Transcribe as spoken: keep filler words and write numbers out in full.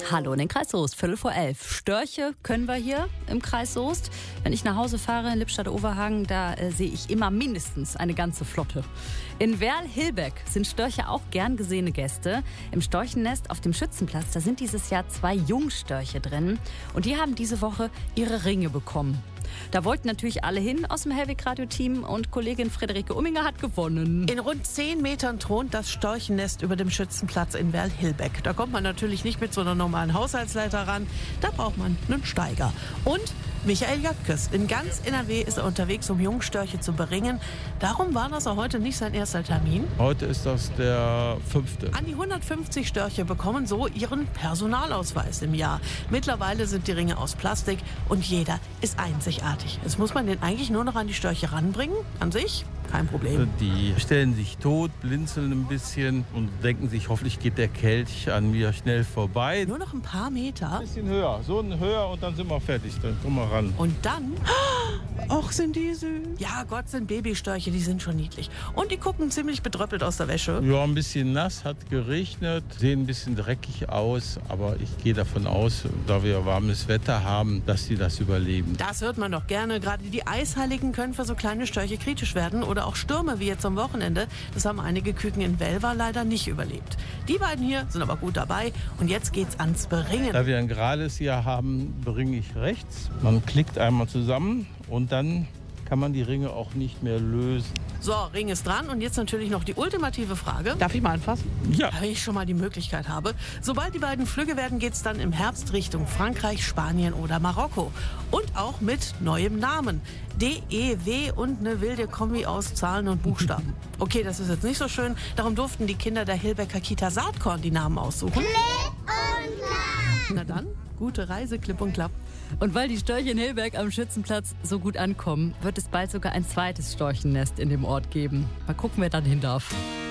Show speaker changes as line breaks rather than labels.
Hallo in den Kreis Soest, Viertel vor elf. Störche können wir hier im Kreis Soest. Wenn ich nach Hause fahre in Lippstadt-Oberhagen, da äh, sehe ich immer mindestens eine ganze Flotte. In Werl-Hilbeck sind Störche auch gern gesehene Gäste. Im Storchennest auf dem Schützenplatz, da sind dieses Jahr zwei Jungstörche drin. Und die haben diese Woche ihre Ringe bekommen. Da wollten natürlich alle hin aus dem Hellweg-Radio-Team und Kollegin Friederike Umminger hat gewonnen.
In rund zehn Metern thront das Storchennest über dem Schützenplatz in Werl-Hilbeck. Da kommt man natürlich nicht mit so einer normalen Haushaltsleiter ran. Da braucht man einen Steiger. Und Michael Jöttges. In ganz N R W ist er unterwegs, um Jungstörche zu beringen. Darum war das auch heute nicht sein erster Termin.
Heute ist das der fünfte.
An die hundertfünfzig Störche bekommen so ihren Personalausweis im Jahr. Mittlerweile sind die Ringe aus Plastik und jeder ist einzigartig. Jetzt muss man den eigentlich nur noch an die Störche ranbringen. An sich kein Problem.
Die stellen sich tot, blinzeln ein bisschen und denken sich, hoffentlich geht der Kelch an mir schnell vorbei.
Nur noch ein paar Meter.
Ein bisschen höher, so ein höher und dann sind wir fertig. Dann kommen wir ran.
Und dann, ach, sind die süß. Ja, Gott, sind Babystörche, die sind schon niedlich. Und die gucken ziemlich bedröppelt aus der Wäsche.
Ja, ein bisschen nass, hat geregnet, sehen ein bisschen dreckig aus. Aber ich gehe davon aus, da wir warmes Wetter haben, dass sie das überleben.
Das hört man doch gerne. Gerade die Eisheiligen können für so kleine Störche kritisch werden. Oder auch Stürme wie jetzt am Wochenende. Das haben einige Küken in Welver leider nicht überlebt. Die beiden hier sind aber gut dabei. Und jetzt geht's ans Beringen.
Da wir ein gerades hier haben, bringe ich rechts. Man klickt einmal zusammen und dann kann man die Ringe auch nicht mehr lösen.
So, Ring ist dran und jetzt natürlich noch die ultimative Frage. Darf ich mal anfassen?
Ja.
Wenn ich schon mal die Möglichkeit habe. Sobald die beiden Flügge werden, geht's dann im Herbst Richtung Frankreich, Spanien oder Marokko. Und auch mit neuem Namen. D E W und eine wilde Kombi aus Zahlen und Buchstaben. Okay, das ist jetzt nicht so schön. Darum durften die Kinder der Hilbecker Kita Saatkorn die Namen aussuchen.
Klipp und Klapp.
Na dann, gute Reise, Klipp und Klapp.
Und weil die Störche in Hilbeck am Schützenplatz so gut ankommen, wird es bald sogar ein zweites Storchennest in dem Ort geben. Mal gucken, wer dann hin darf.